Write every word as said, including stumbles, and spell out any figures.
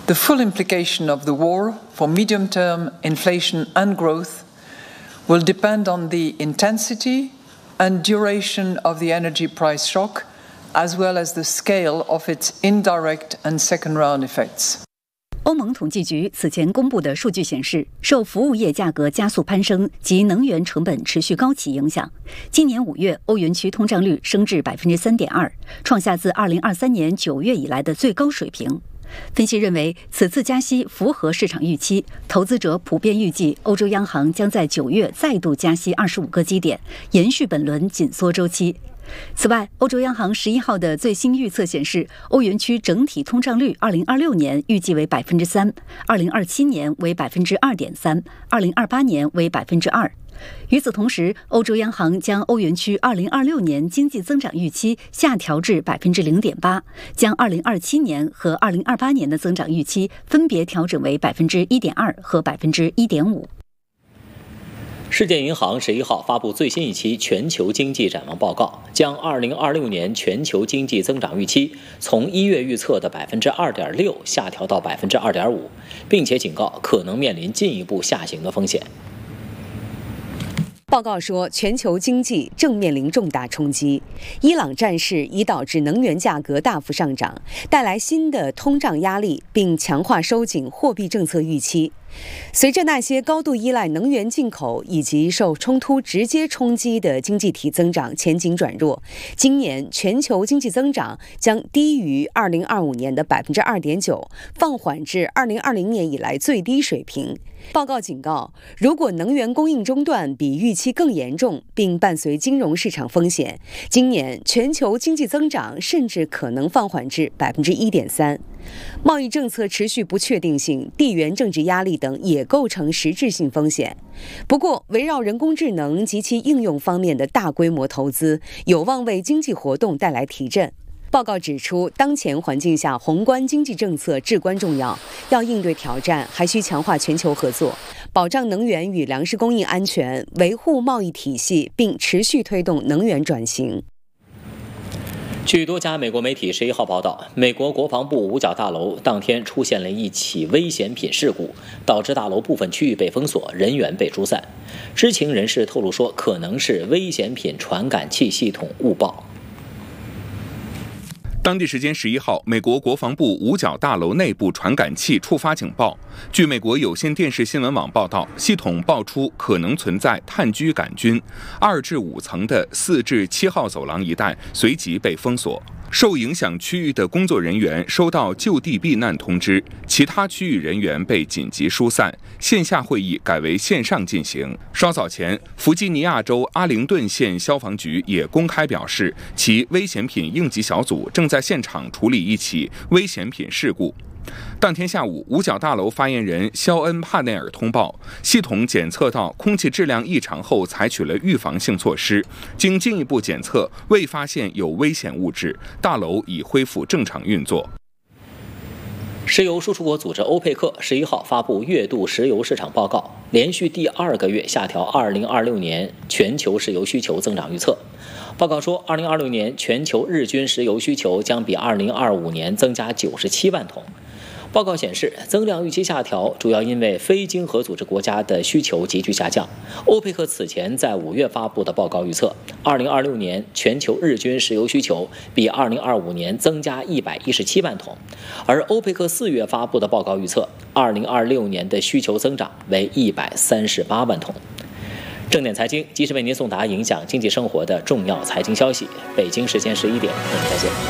The full implication of the war for medium-term inflation and growth will depend on the intensity and duration of the energy price shock, as well as the scale of its indirect and second-round effects. 欧盟统计局此前公布的数据显示，受服务业价格加速攀升及能源成本持续高企影响，今年五月欧元区通胀率升至 百分之三点二， 创下自二零二三年九月以来的最高水平。分析认为，此次加息符合市场预期，投资者普遍预计欧洲央行将在九月再度加息二十五个基点，延续本轮紧缩周期。此外，欧洲央行十一号的最新预测显示，欧元区整体通胀率二零二六年预计为 百分之三， 二零二七年为 百分之二点三， 二零二八年为 百分之二。与此同时，欧洲央行将欧元区二零二六年经济增长预期下调至 百分之零点八， 将二零二七年和二零二八年的增长预期分别调整为 百分之一点二 和 百分之一点五。 世界银行十一号发布最新一期全球经济展望报告，将二零二六年全球经济增长预期从一月预测的 百分之二点六 下调到 百分之二点五， 并且警告可能面临进一步下行的风险。 报告说，全球经济正面临重大冲击。伊朗战事已导致能源价格大幅上涨，带来新的通胀压力，并强化收紧货币政策预期。随着那些高度依赖能源进口以及受冲突直接冲击的经济体增长前景转弱，今年全球经济增长将低于二零二五年的 百分之二点九， 放缓至二零二零年以来最低水平。报告警告，如果能源供应中断比预期更严重，并伴随金融市场风险，今年全球经济增长甚至可能放缓至 百分之一点三。贸易政策持续不确定性、地缘政治压力等也构成实质性风险。不过，围绕人工智能及其应用方面的大规模投资，有望为经济活动带来提振。报告指出，当前环境下，宏观经济政策至关重要。要应对挑战，还需强化全球合作，保障能源与粮食供应安全，维护贸易体系，并持续推动能源转型。 据多家美国媒体十一号报道，美国国防部五角大楼当天出现了一起危险品事故，导致大楼部分区域被封锁，人员被疏散。知情人士透露说，可能是危险品传感器系统误报。 当地时间十一号，美国国防部五角大楼内部传感器触发警报。据美国有线电视新闻网报道，系统爆出可能存在炭疽杆菌，二至五层的四至七号走廊一带随即被封锁。受影响区域的工作人员收到就地避难通知，其他区域人员被紧急疏散，线下会议改为线上进行。稍早前，弗吉尼亚州阿灵顿县消防局也公开表示，其危险品应急小组正在现场处理一起危险品事故。当天下午，五角大楼发言人肖恩·帕内尔通报，系统检测到空气质量异常后，采取了预防性措施。经进一步检测，未发现有危险物质，大楼已恢复正常运作。 石油输出国组织欧佩克十一号发布月度石油市场报告，连续第二个月下调二零二六年全球石油需求增长预测。报告说，二零二六年全球日均石油需求将比二零二五年增加九十七万桶。报告显示，增量预期下调主要因为非经合组织国家的需求急剧下降。欧佩克此前在五月发布的报告预测，二零二六年全球日均石油需求比二零二五年增加一百一十七万桶，而欧佩克四月发布的报告预测，二零二六年的需求增长为一百三十八万桶。正点财经及时为您送达影响经济生活的重要财经消息。北京时间十一点，我们再见。